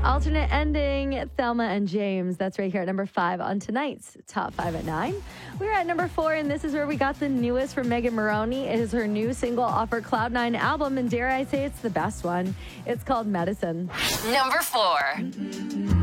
Alternate ending, Thelma and James. That's right here at number 5 on tonight's Top 5 at 9. We're at number 4, and this is where we got the newest from Megan Moroney. It is her new single off her Cloud9 album, and dare I say it's the best one. It's called Medicine. Number 4.